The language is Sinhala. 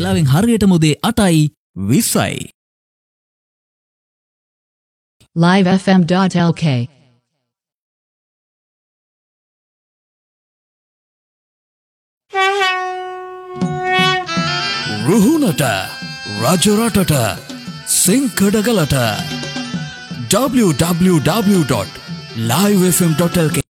වෙලාවෙන් හරියටම උදේ 8:20යි. livefm.lk රුහුණට රජරටට සිංකඩගලට www.livefm.lk